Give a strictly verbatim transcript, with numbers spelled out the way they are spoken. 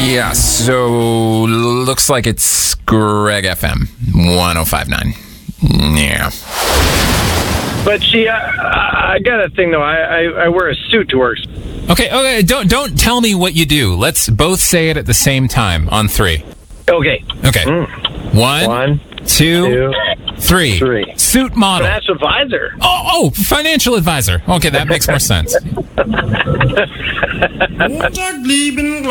Yeah, so looks like it's Greg F M one oh five point nine. Yeah. But she, uh, I got a thing though. I, I, I wear a suit to work. Okay, okay. Don't don't tell me what you do. Let's both say it at the same time on three. Okay. Okay. Mm. One, One, two, two, three. three. Suit model. Financial advisor. Oh, oh, financial advisor. Okay, that makes more sense.